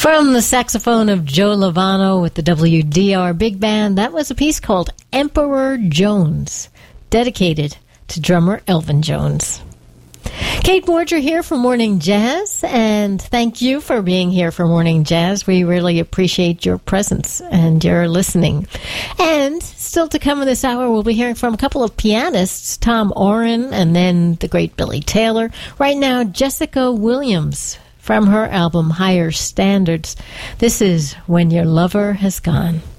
From the saxophone of Joe Lovano with the WDR Big Band, that was a piece called Emperor Jones, dedicated to drummer Elvin Jones. Kate Borger here for Morning Jazz, and thank you for being here for Morning Jazz. We really appreciate your presence and your listening. And still to come in this hour, we'll be hearing from a couple of pianists, Tom Oren and then the great Billy Taylor. Right now, Jessica Williams from her album Higher Standards. This is When Your Lover Has Gone.